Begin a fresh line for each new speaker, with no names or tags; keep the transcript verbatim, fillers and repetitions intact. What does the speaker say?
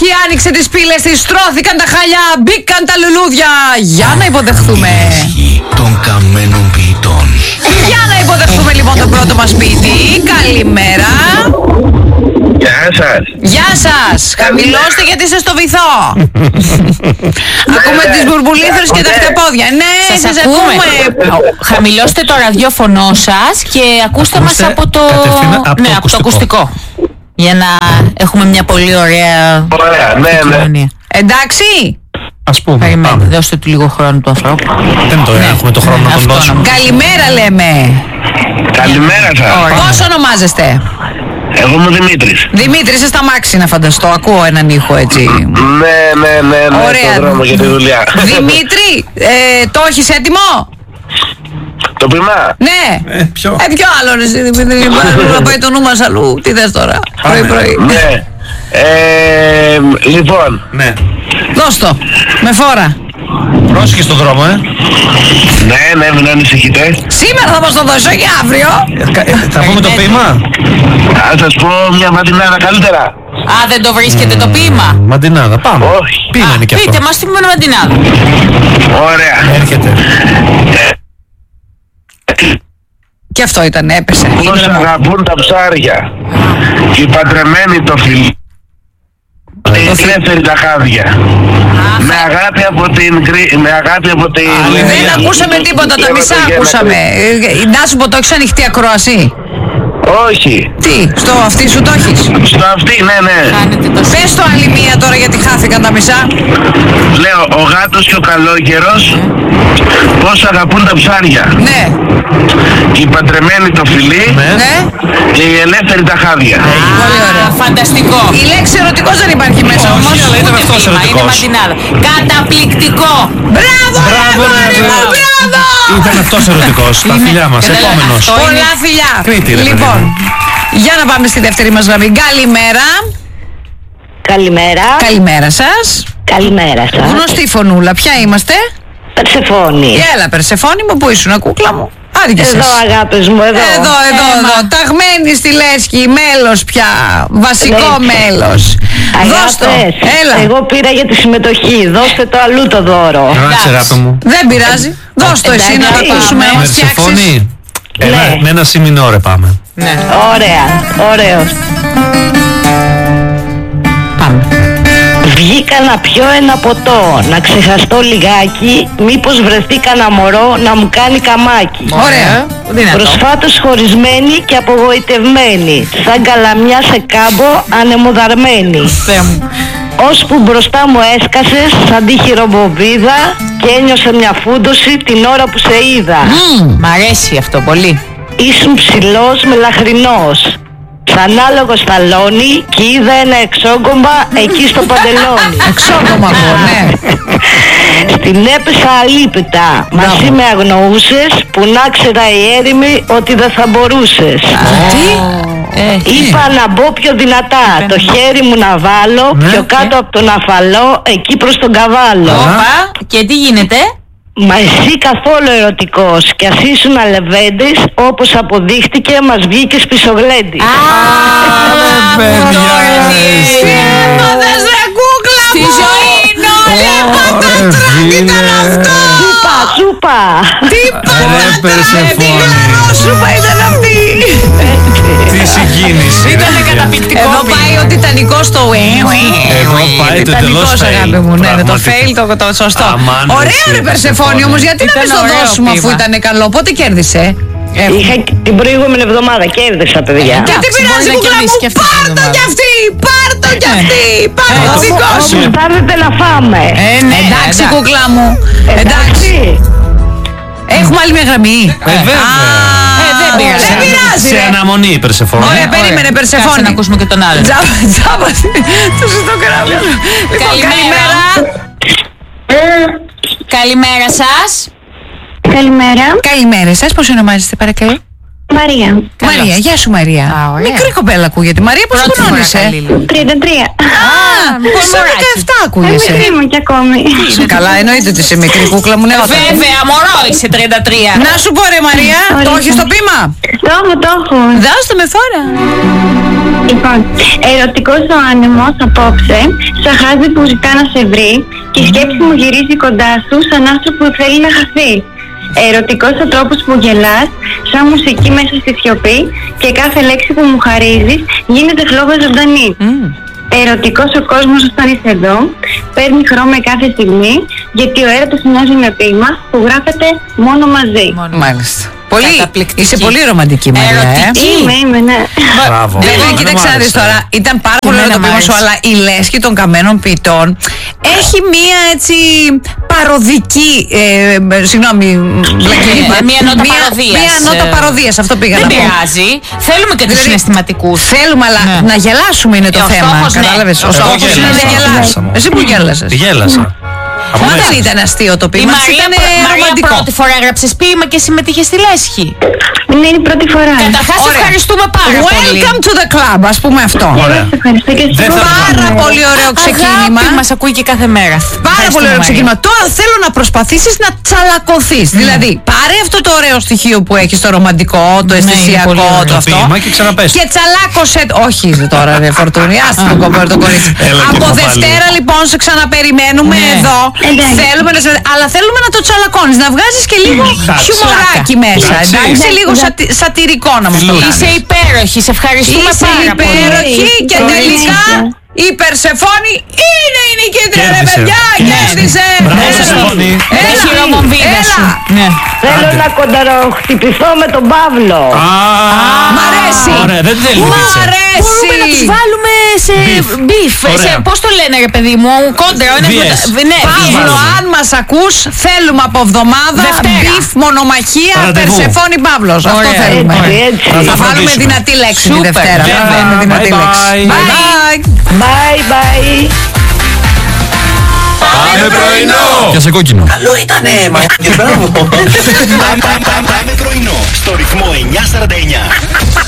λέσχη άνοιξε τις πύλες της, στρώθηκαν τα χαλιά, μπήκαν τα λουλούδια. Για να υποδεχθούμε
των καμένων ποιητών.
Για να υποδεχθούμε λοιπόν τον πρώτο μας ποιητή. Καλημέρα.
Γεια σας.
Γεια σας. Χαμηλώστε γιατί είστε στο βυθό. Ακούμε τις μπουρμπουλήθρες και τα χταπόδια. Ναι,
Σας
σας
ακούμε.
ακούμε.
Χαμηλώστε το ραδιόφωνο σας και ακούστε μας
Ακούστε
από το,
κατευθείαν από το
ναι, από το ακουστικό. Για να έχουμε μια πολύ ωραία
Ωραία, ναι, ναι.
επικοινωνία.
Εντάξει.
Ας πούμε.
Περιμένετε,
Πάμε.
δώστε του λίγο χρόνο του ανθρώπου.
Δεν το έχουμε το χρόνο να τον
Αυτό
δώσουμε.
νομίζω.
Καλημέρα λέμε.
Καλημέρα σας.
Πώς ονομάζεστε?
Εγώ είμαι ο Δημήτρης.
Δημήτρη, είσαι στα μάξι να φανταστώ. Ακούω έναν ήχο έτσι.
Ναι, ναι, ναι, ναι,
Ωραία.
στον δρόμο για τη δουλειά.
Δημήτρη, ε, το έχεις έτοιμο?
Το πειμά.
Ναι.
Ε, ποιο?
Ε, ποιο άλλο ρε εσύ, Δημήτρη, να πάει το νου μας αλλού. Τι θες τώρα, πρωί πρωί.
Ναι. Ε, λοιπόν,
Ναι.
Δώσ' το, με φόρα.
Πρόσεχε στον δρόμο, ε.
ναι, ναι, μην ανησυχείτε.
Σήμερα θα μας το δώσω και αύριο.
Ε, κα- ε, Θα πούμε το ποίημα.
Θα σας πω μια ματινάδα καλύτερα.
Α, δεν το βρίσκετε το ποίημα.
Μαντινάδα, πάμε.
Όχι.
Ποίημα είναι κι αυτό.
Πείτε μας τι πούμε μαντινάδα.
Ωραία.
Έρχεται.
Και αυτό ήταν, έπεσε.
Πώς αγαπούν τα ψάρια. Και οι παντρεμένοι το φιλί. Και οι ελεύθεροι τα χάδια. Με αγάπη από την Κρή- με αγάπη από την...
Δεν ακούσαμε τίποτα, τα μισά ακούσαμε. Ε, Να σου πω, το έχεις ανοιχτή ακρόαση?
Όχι.
Τι, στο αυτή σου το έχεις?
Στο αυτή, ναι, ναι.
Κάνετε το
Πες το άλλη μία τώρα γιατί χάθηκαν τα μισά.
Λέω, ο γάτος και ο καλόγερος πώς αγαπούν τα ψάρια.
Ναι,
Και οι παντρεμένοι το φιλί.
Ναι.
ναι.
Και οι ελεύθεροι τα χάδια.
Πολύ ωραία.
Α, φανταστικό.
Η λέξη ερωτικός δεν υπάρχει μέσα
Όχι,
όμως.
αλλά ήταν
Ούτε
αυτός
ποίημα, είναι
ερωτικός.
μαντινάδα. Καταπληκτικό.
Μπράβο,
Μπράβο,
ρε,
ρε,
μου,
ρε.
μπράβο.
Ήταν αυτός ερωτικός. Τα
Είναι-
φιλιά μας.
είναι-
Επόμενος.
αυτό είναι-
Πολλά φιλιά.
Κρήτη, ρε,
Λοιπόν,
παιδί
για να πάμε στη δεύτερη μας γραμμή. Καλημέρα.
Καλημέρα.
Καλημέρα σας.
Καλημέρα σας.
Γνωστή φωνούλα, ποια είμαστε?
Περσεφόνη.
Έλα, Περσεφόνη μου, πού ήσουν, κούκλα μου? Άργησες.
Εδώ αγάπες μου, εδώ.
Εδώ, εδώ,
Έμα.
εδώ. Ταγμένη στη λέσχη, μέλος πια. Βασικό
Ναι.
μέλος. Δώσ' το.
Αγάπες,
Έλα.
εγώ πήρα για τη συμμετοχή. Δώστε το αλλού το δώρο.
Κράτησε, αγάπη μου.
Δεν πειράζει. Δώσ' το εσύ να το
εντάξει,
ακούσουμε, να μας φτιάξεις.
Περσεφόνη. Ένα-
Ναι.
Με ένα σιμινόρε πάμε.
Ναι.
Ωραία, ωραίος.
Πάμε.
Βγήκα να πιω ένα ποτό, να ξεχαστώ λιγάκι, μήπως βρεθεί κανένα μωρό να μου κάνει καμάκι.
Ωραία.
Δυνατό.
Προσφάτως χωρισμένη και απογοητευμένη, σαν καλαμιά σε κάμπο ανεμοδαρμένη.
Θεέ μου.
Ώσπου μπροστά μου έσκασες σαν τη χειροβοβίδα και ένιωσα μια φούντωση την ώρα που σε είδα.
Μ' αρέσει αυτό πολύ.
Ήσουν ψηλός με λαχρινός, σαν άλογο σταλόνι και είδα ένα εξόγκωμα εκεί στο παντελόνι.
Εξόγκωμα εγώ, ναι.
Στην έπεσα αλίπητα, μαζί με αγνοούσες που να ξέρα η έρημη ότι δεν θα μπορούσες.
Τι?
Ε,
Είπα να μπω πιο δυνατά, το χέρι μου να βάλω
Ναι.
πιο κάτω από τον αφαλό, εκεί προς τον καβάλο.
Όπα. Και τι γίνεται?
Μα εσύ καθόλου ερωτικός και ας ήσουν αλεβέντης, όπως αποδείχτηκε μας βγήκες πισωγλέντης.
Α,
παιδιά,
Τι έπαθες ρε κούκλα
Στη
μου?
ζωή είναι όλα.
Τι ήταν αυτό?
Σούπα, σούπα.
Τι
Ρε
πατάτα, τι
Περσεφόνη.
γλαρόσουπα ήταν αυτή.
Τι συγκίνηση.
Ήταν
ρε,
καταπληκτικό.
Εδώ πάει ο Τιτανικός στο ουι, ουι,
Εδώ
ουι.
πάει το
Τιτανικός,
εντελώς fail.
αγάπη μου, ναι, ναι, το
Πραγματικά.
fail το, το σωστό.
Αμάν,
Ωραίο
εσύ,
ρε Περσεφόνη όμως, γιατί να
Ήταν
μην το
ωραίο
δώσουμε αφού
ποίημα.
ήταν καλό? Πότε κέρδισε?
Είχα και την προηγούμενη εβδομάδα, κέρδισα παιδιά.
Και τι
Εντάξει,
πειράζει
μπορεί να
κούκλα
κερδίσει
μου,
και αυτή την
πάρ' το
εβδομάδα.
κι αυτή, πάρ' το κι αυτή, πάρ' το
Ε,
δικό
το-
σου.
Όπως πάρετε να φάμε.
Ε, ναι,
Εντάξει
εντάξει.
κούκλα μου, εντάξει. Έχουμε άλλη μια γραμμή.
Ε, βέβαια.
Ε, δεν πειράζει.
Δεν πειράζει
Σε
ρε.
αναμονή, Περσεφόνη.
Ωραία, περίμενε
Κάτσε
Περσεφόνη.
να ακούσουμε και τον άλλον.
Τζάμπα, τζάμπα, το ζητώ καράβι. Λοιπόν,
Καλημέρα. Καλημέρα σας.
Καλημέρα.
Καλημέρα σας, πώς ονομάζεστε παρακαλώ?
Μαρία.
Μαρία, γεια σου Μαρία.
Α, ωραία.
Μικρή κοπέλα ακούγεται. Μαρία, πώς
Πρώτη φορά
χρονών είσαι?
καλή, λέω.
τριάντα τρία.
Α, Σαν δεκαεπτά ακούγεσαι.
Μικρή μου κι ακόμη.
Είσαι καλά, εννοείται ότι είσαι μικρή κούκλα μου, νεότερα.
Βέβαια, μωρό είσαι τριάντα τρία.
Να σου πω ρε Μαρία, το έχεις το πείμα?
Το έχω, το έχω.
Δώστε με φόρα.
Λοιπόν, ερωτικός ο άνεμος απόψε, σαν χάδι που ζητά να σε βρει και η σκέψη μου γυρίζει κοντά σου σαν άστρο που θέλει να χαθεί. Ερωτικός ο τρόπος που γελάς, σαν μουσική μέσα στη σιωπή και κάθε λέξη που μου χαρίζεις γίνεται φλόγα ζωντανή. Mm. Ερωτικός ο κόσμος όταν είσαι εδώ, παίρνει χρώμα κάθε στιγμή, γιατί ο έρωτας μοιάζει με ποίημα που γράφεται μόνο μαζί.
Μόνο.
Μάλιστα. Πολύ, είσαι πολύ ρομαντική, Μαρία.
Ερωτική.
Ε?
Είμαι, είμαι, ναι.
Μπράβο.
Βέβαια, κοίταξε να δεις τώρα, ήταν πάρα πολύ ωραίο το πείμα σου, αλλά η λέσχη των καμένων ποιητών έχει μία έτσι παροδική, ε, συγγνώμη, βλακή,
Μία νότα παροδίας.
Μία νότα παροδίας, αυτό πήγα
Δεν
να πω.
πειράζει. Θέλουμε και τους
Δηλαδή,
συναισθηματικούς.
Θέλουμε, αλλά
Ναι.
να γελάσουμε είναι το
Ε, ο
θέμα.
στόχος, ναι.
Κατάλαβες, ο
Εγώ
στόχος είναι να
γέλασα.
γελάσεις.
Γέλασα.
Εσύ που γέλασες?
Γέλασα. Από
Μα
μέσα.
δεν ήταν αστείο το
Η
πείμα,
Μαρία,
ήταν
προ- Μαρία
ρομαντικό.
πρώτη φορά έγραψες ποίημα και συμμετείχε στη λέσχη.
Ναι, είναι η πρώτη φορά.
Καταρχάς
Ωραία.
ευχαριστούμε πάρα πολύ.
Welcome to the club, ας πούμε αυτό.
Ωραία.
Σε ευχαριστώ και
Δεν
εσείς.
θα-
Πάρα πολύ ωραίο ξεκίνημα.
Αγάπη μας ακούει και κάθε μέρα.
Πάρα
Ευχαριστούμε,
πολύ ωραίο
Μαρία.
ξεκίνημα. Τώρα θέλω να προσπαθήσεις να τσαλακωθείς. Δηλαδή, πάρε αυτό το ωραίο στοιχείο που έχεις, το ρομαντικό, το
Ναι, είναι πολύ
αισθησιακό,
ωραίο.
το
Το
αυτό.
ποίημα και ξαναπες.
Και τσαλάκωσε. Όχι τώρα, ρε Φορτούνη, άστε τον κομπέρ το κορίτσι.
Έλα και
Από
εγώ πάλι.
Δευτέρα λοιπόν σε ξαναπεριμένουμε
Ναι.
εδώ.
Εντάξει.
Θέλουμε να σε... Αλλά θέλουμε να το τσαλακώνεις, να βγάζεις και λίγο
Εντάξει.
χιουμοράκι μέσα.
Εντάξει.
Εντάξει,
Εντάξει.
λίγο σατι... σατυρικό να μας το
Φιλούδι.
κάνεις.
Είσαι υπέροχη, σε ευχαριστούμε
Είσαι
πάρα πολύ.
υπέροχη και
Κορίτσια.
τελικά η Περσεφόνη είναι η νικήτρια, ρε
Κέρδισε.
παιδιά, κέρδισε.
Μπράβο,
Έλα.
Περσεφόνη.
Έλα.
Έχει ρομομβίδα
Έλα.
σου. Ναι.
Θέλω να κονταροχτυπηθώ με τον Παύλο.
Α,
Μ' αρέσει.
Ωραία, δεν θέλει
Μ'
πίτσα.
αρέσει.
Μπορούμε να τους βάλουμε σε
Beef.
μπιφ.
Ωραία.
Πώς το λένε ρε παιδί μου, κόντρα. ο ένας με
Βίες.
τα- Ναι,
Παύλο,
βίες.
αν μας ακούς, θέλουμε από εβδομάδα
Δευτέρα.
μπιφ, μονομαχία,
Ραντεβού.
Περσεφόνη Παύλος. Αυτό
Ωραία.
θέλουμε.
Έτσι, έτσι.
Θα
Θα
το
βάλουμε
φροντίσουμε.
δυνατή λέξη τη
Σούπερ.
Δευτέρα. Θα
Βέβαια.
βάλουμε δυνατή
Bye
λέξη.
bye.
Bye.
Bye bye.
Πάμε πρωινό. Και σε κόκκινο.
Καλό ήτανε, μα μπράβο. Πάμε πρωινό στο ρυθμό εννιά σαράντα εννιά.